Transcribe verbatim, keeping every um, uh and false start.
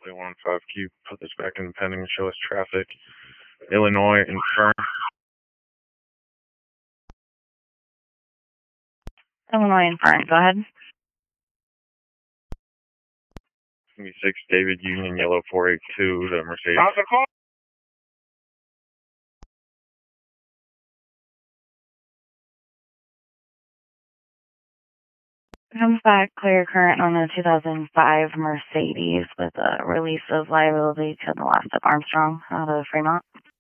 one five Q, put this back in pending and show us traffic. Illinois and Fern. Illinois and Fern, go ahead. six David Union Yellow four eight two, the Mercedes. Comes back clear current on a two thousand five Mercedes with a release of liability to the last of Armstrong out of Fremont.